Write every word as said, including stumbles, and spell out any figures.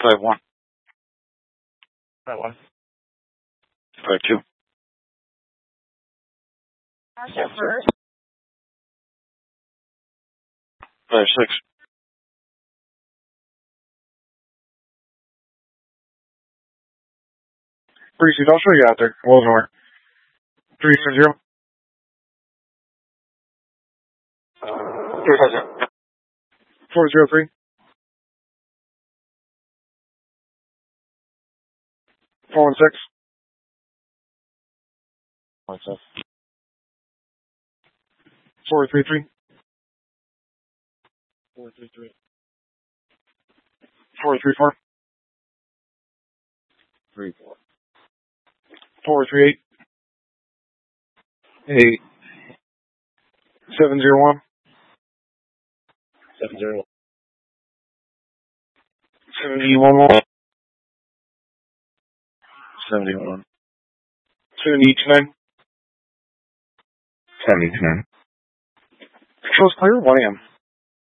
Five one. Five one. Five two. Yes, sir. Five six. Precinct, I'll show you out there. Well, nowhere. Three seven zero. Three five zero. Four zero three. Four one six. One six. Four three three. Four three three. Four three four. Three four. Four three eight. Eight. Seven zero one. Seven zero. Seventy one one. Seventy one. Seventy two nine. Seventy two nine. Control's clear. One a.m.